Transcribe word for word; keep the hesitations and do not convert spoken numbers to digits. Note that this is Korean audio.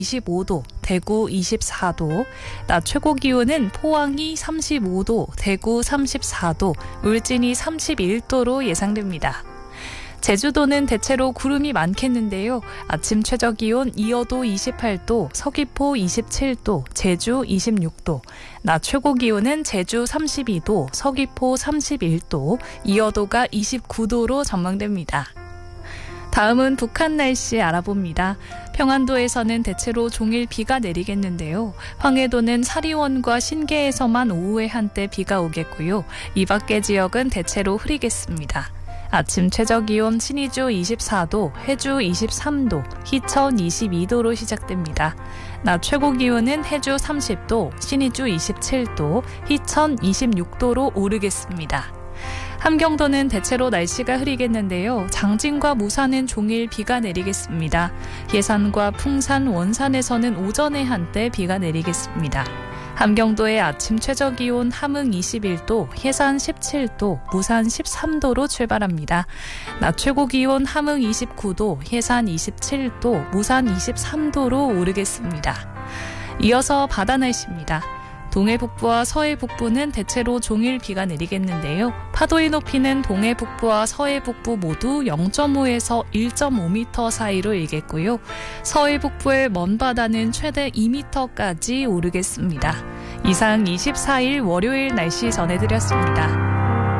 이십오 도, 대구 이십사 도, 낮 최고 기온은 포항이 삼십오 도, 대구 삼십사 도, 울진이 삼십일 도로 예상됩니다. 제주도는 대체로 구름이 많겠는데요. 아침 최저 기온 이어도 이십팔 도, 서귀포 이십칠 도, 제주 이십육 도, 낮 최고 기온은 제주 삼십이 도, 서귀포 삼십일 도, 이어도가 이십구 도로 전망됩니다. 다음은 북한 날씨 알아봅니다. 평안도에서는 대체로 종일 비가 내리겠는데요. 황해도는 사리원과 신계에서만 오후에 한때 비가 오겠고요. 이 밖의 지역은 대체로 흐리겠습니다. 아침 최저 기온 신의주 이십사 도, 해주 이십삼 도, 희천 이십이 도로 시작됩니다. 낮 최고 기온은 해주 삼십 도, 신의주 이십칠 도, 희천 이십육 도로 오르겠습니다. 함경도는 대체로 날씨가 흐리겠는데요. 장진과 무산은 종일 비가 내리겠습니다. 예산과 풍산, 원산에서는 오전에 한때 비가 내리겠습니다. 함경도의 아침 최저 기온 함흥 이십일 도, 해산 십칠 도, 무산 십삼 도로 출발합니다. 낮 최고 기온 함흥 이십구 도, 해산 이십칠 도, 무산 이십삼 도로 오르겠습니다. 이어서 바다 날씨입니다. 동해 북부와 서해 북부는 대체로 종일 비가 내리겠는데요. 파도의 높이는 동해 북부와 서해 북부 모두 영 점 오에서 일 점 오 미터 사이로 일겠고요. 서해 북부의 먼 바다는 최대 이 미터까지 오르겠습니다. 이상 이십사 일 월요일 날씨 전해드렸습니다.